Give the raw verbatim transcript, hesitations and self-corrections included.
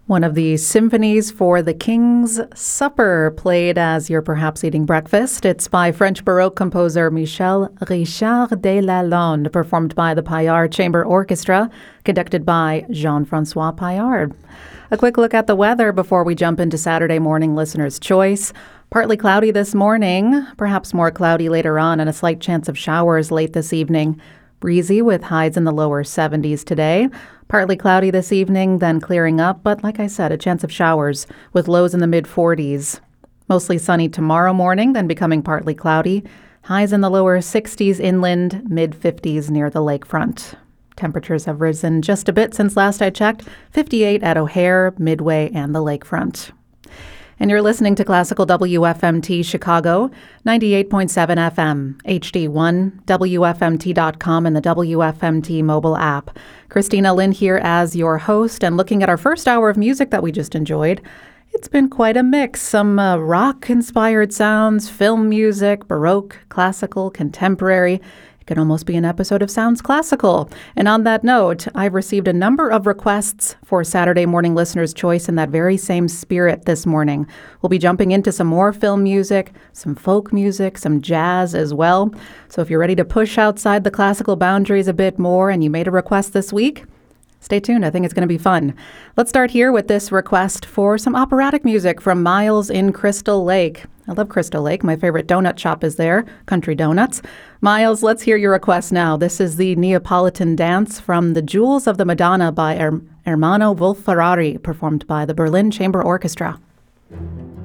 One of the symphonies for the King's Supper, played as you're perhaps eating breakfast. It's by French Baroque composer Michel Richard de Lalonde, performed by the Paillard Chamber Orchestra, conducted by Jean-Francois Paillard. A quick look at the weather before we jump into Saturday morning listener's choice. Partly cloudy this morning, perhaps more cloudy later on, and a slight chance of showers late this evening. Breezy with highs in the lower seventies today. Partly cloudy this evening, then clearing up, but like I said, a chance of showers with lows in the mid forties. Mostly sunny tomorrow morning, then becoming partly cloudy. Highs in the lower sixties inland, mid fifties near the lakefront. Temperatures have risen just a bit since last I checked, fifty-eight at O'Hare, Midway, and the lakefront. And you're listening to Classical W F M T Chicago, ninety-eight point seven F M, H D one, W F M T dot com, and the W F M T mobile app. Christina Lynn here as your host, and looking at our first hour of music that we just enjoyed. It's been quite a mix. Some uh, rock-inspired sounds, film music, Baroque, classical, contemporary. It can almost be an episode of Sounds Classical. And on that note, I've received a number of requests for Saturday Morning Listener's Choice in that very same spirit this morning. We'll be jumping into some more film music, some folk music, some jazz as well. So if you're ready to push outside the classical boundaries a bit more and you made a request this week, stay tuned. I think it's going to be fun. Let's start here with this request for some operatic music from Miles in Crystal Lake. I love Crystal Lake. My favorite donut shop is there, Country Donuts. Miles, let's hear your request now. This is the Neapolitan Dance from The Jewels of the Madonna by er- Ermanno Wolf-Ferrari, performed by the Berlin Chamber Orchestra.